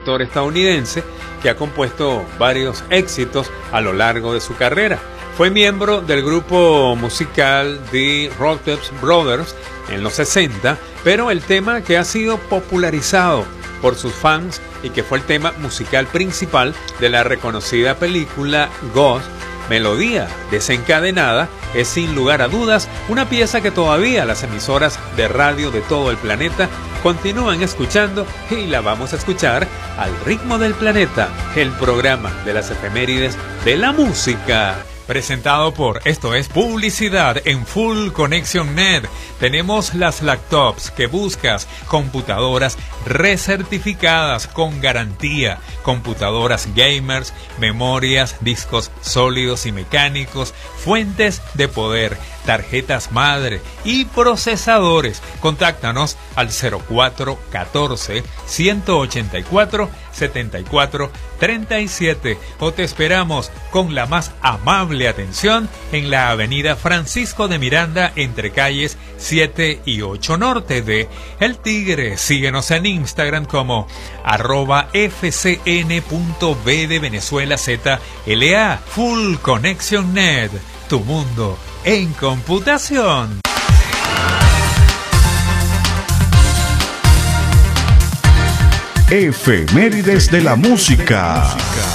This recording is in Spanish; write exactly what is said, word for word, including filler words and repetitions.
compositor estadounidense que ha compuesto varios éxitos a lo largo de su carrera. Fue miembro del grupo musical The Rockets Brothers en los sesenta, pero el tema que ha sido popularizado por sus fans y que fue el tema musical principal de la reconocida película Ghost, Melodía desencadenada, es sin lugar a dudas una pieza que todavía las emisoras de radio de todo el planeta continúan escuchando, y la vamos a escuchar al ritmo del planeta, el programa de las efemérides de la música. Presentado por Esto es Publicidad en Full Connection Net. Tenemos las laptops que buscas, computadoras recertificadas con garantía, computadoras gamers, memorias, discos sólidos y mecánicos, fuentes de poder, tarjetas madre y procesadores. Contáctanos al cero cuatro uno cuatro, uno ocho cuatro, siete cuatro tres siete o te esperamos con la más amable atención en la avenida Francisco de Miranda entre calles siete y ocho norte de El Tigre. Síguenos en Instagram como arroba fcn.b de Venezuela Z L A. Full Connection Net, tu mundo en computación. Efemérides de la música.